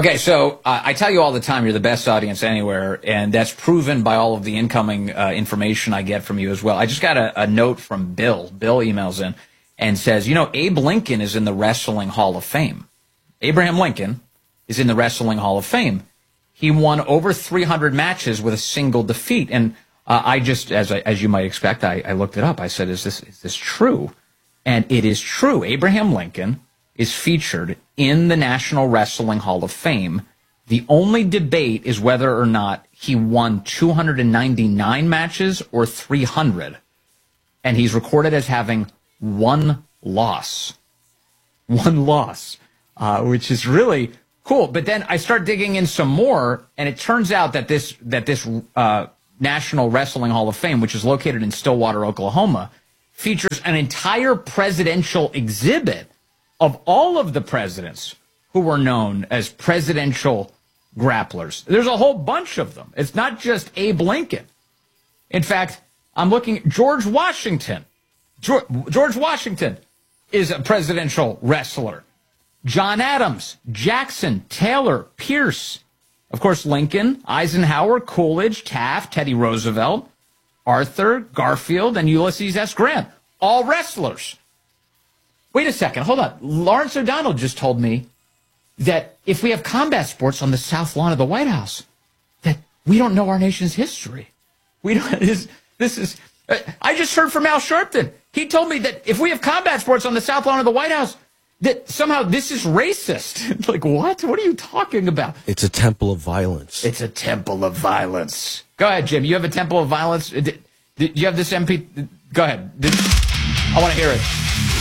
Okay, so I tell you all the time you're the best audience anywhere, and that's proven by all of the incoming information I get from you as well. I just got a note from Bill. Bill emails in and says, Abe Lincoln is in the Wrestling Hall of Fame. Abraham Lincoln is in the Wrestling Hall of Fame. He won over 300 matches with a single defeat. And I just, as you might expect, I looked it up. I said, is this true? And it is true. Abraham Lincoln is featured in the National Wrestling Hall of Fame. The only debate is whether or not he won 299 matches or 300. And he's recorded as having one loss. One loss, which is really cool. But then I start digging in some more, and it turns out that this National Wrestling Hall of Fame, which is located in Stillwater, Oklahoma, features an entire presidential exhibit of all of the presidents who were known as presidential grapplers. There's a whole bunch of them. It's not just Abe Lincoln. In fact, I'm looking at George Washington. George Washington is a presidential wrestler. John Adams, Jackson, Taylor, Pierce. Of course, Lincoln, Eisenhower, Coolidge, Taft, Teddy Roosevelt, Arthur, Garfield, and Ulysses S. Grant. All wrestlers. Wait a second. Hold on. Lawrence O'Donnell just told me that if we have combat sports on the south lawn of the White House, that we don't know our nation's history. We don't. This is. I just heard from Al Sharpton. He told me that if we have combat sports on the south lawn of the White House, that somehow this is racist. Like, what? What are you talking about? It's a temple of violence. It's a temple of violence. Go ahead, Jim. You have a temple of violence? Do you have this MP? Go ahead. I want to hear it.